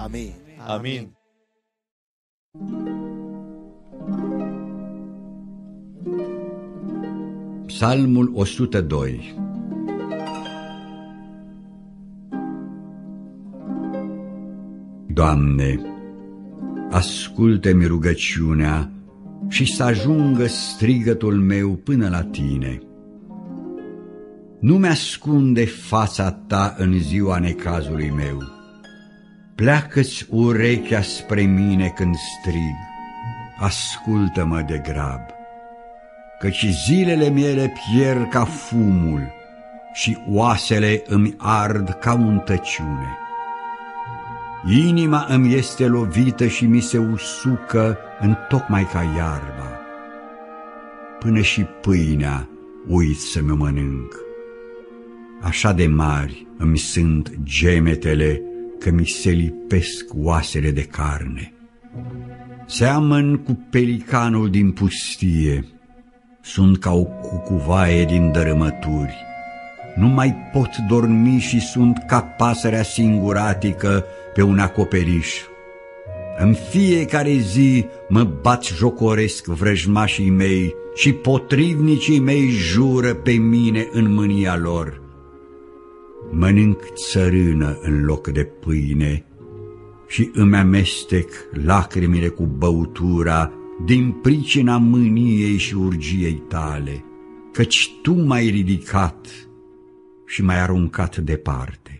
Amin. Amin. Psalmul 102. Doamne, ascultă-mi rugăciunea și să ajungă strigătul meu până la Tine. Nu mi-ascunde fața Ta în ziua necazului meu. Pleacă-ți urechea spre mine când strig, ascultă-mă de grab, căci zilele mele pierd ca fumul și oasele îmi ard ca un tăciune. Inima îmi este lovită și mi se usucă întocmai ca iarba. Până și pâinea uit să mă mănânc. Așa de mari îmi sunt gemetele că mi se lipesc oasele de carne. Seamăn cu pelicanul din pustie, sunt ca o cucuvaie din dărâmături. Nu mai pot dormi și sunt ca pasărea singuratică pe un acoperiș. În fiecare zi mă batjocoresc vrăjmașii mei și potrivnicii mei jură pe mine în mânia lor. Mănânc țărână în loc de pâine și îmi amestec lacrimile cu băutura din pricina mâniei și urgiei Tale, căci Tu m-ai ridicat și m-ai aruncat departe.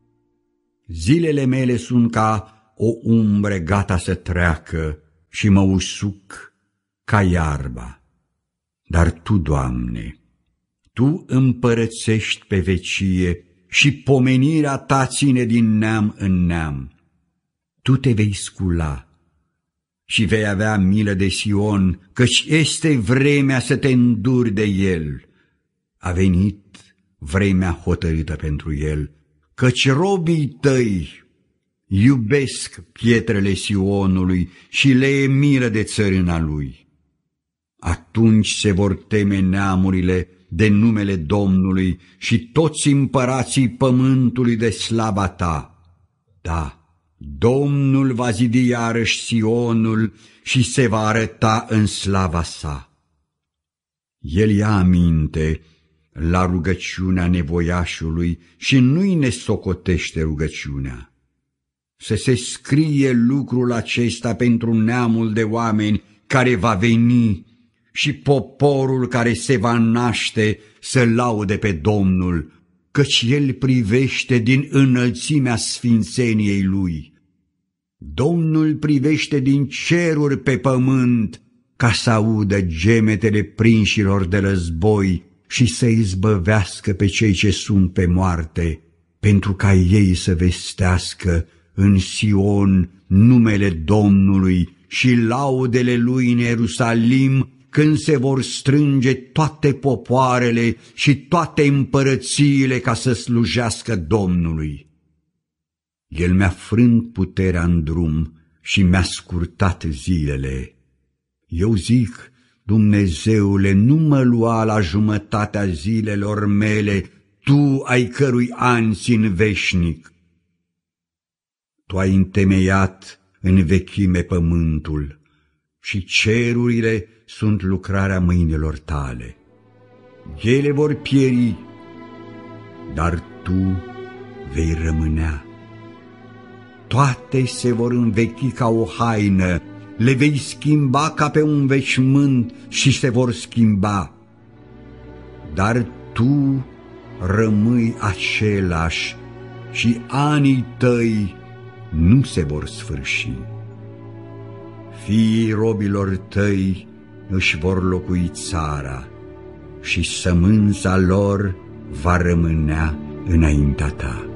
Zilele mele sunt ca o umbră gata să treacă și mă usuc ca iarba. Dar Tu, Doamne, Tu împărățești pe vecie și pomenirea Ta ține din neam în neam. Tu te vei scula și vei avea milă de Sion, căci este vremea să te înduri de el. A venit vremea hotărâtă pentru el, căci robii Tăi iubesc pietrele Sionului și le e milă de țărâna lui. Atunci se vor teme neamurile de numele Domnului și toți împărații pământului de slava Ta. Da, Domnul va zidi iarăși Sionul și se va arăta în slava sa. El ia aminte la rugăciunea nevoiașului și nu-i nesocotește rugăciunea. Să se scrie lucrul acesta pentru neamul de oameni care va veni și poporul care se va naște să laude pe Domnul, căci El privește din înălțimea sfințeniei Lui. Domnul privește din ceruri pe pământ ca să audă gemetele prinșilor de război și să izbăvească pe cei ce sunt pe moarte, pentru ca ei să vestească în Sion numele Domnului și laudele Lui în Ierusalim, când se vor strânge toate popoarele și toate împărățiile ca să slujească Domnului. El mi-a frânt puterea în drum și mi-a scurtat zilele. Eu zic, Dumnezeule, nu mă lua la jumătatea zilelor mele, Tu ai cărui ani țin veșnic. Tu ai întemeiat în vechime pământul și cerurile sunt lucrarea mâinilor Tale. Ele vor pieri, dar Tu vei rămânea. Toate se vor învechi ca o haină, le vei schimba ca pe un veșmânt și se vor schimba. Dar Tu rămâi același și anii Tăi nu se vor sfârși. Fiii robilor Tăi își vor locui țara și sămânța lor va rămânea înaintea Ta.